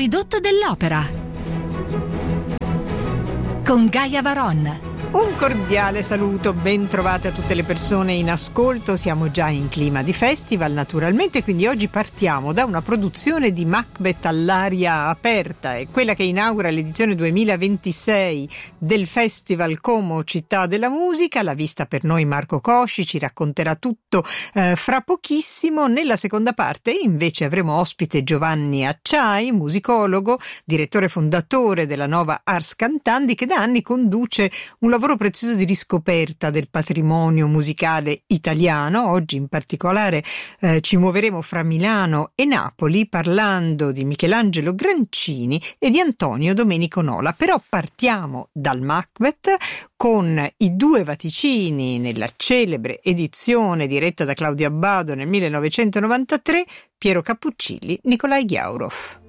ridotto dell'opera con Gaia Varon. Un cordiale saluto, ben trovate a tutte le persone in ascolto. Siamo già in clima di festival naturalmente, quindi oggi partiamo da una produzione di Macbeth all'aria aperta, è quella che inaugura l'edizione 2026 del Festival Como Città della Musica. L'ha vista per noi Marco Cosci, ci racconterà tutto fra pochissimo. Nella seconda parte invece avremo ospite Giovanni Acciai, musicologo, direttore fondatore della Nova Ars Cantandi, che da anni conduce un lavoro prezioso di riscoperta del patrimonio musicale italiano. Oggi in particolare ci muoveremo fra Milano e Napoli parlando di Michelangelo Grancini e di Antonio Domenico Nola. Però partiamo dal Macbeth con i due Vaticini nella celebre edizione diretta da Claudio Abbado nel 1993, Piero Cappuccilli, Nikolaj Ghiaurov.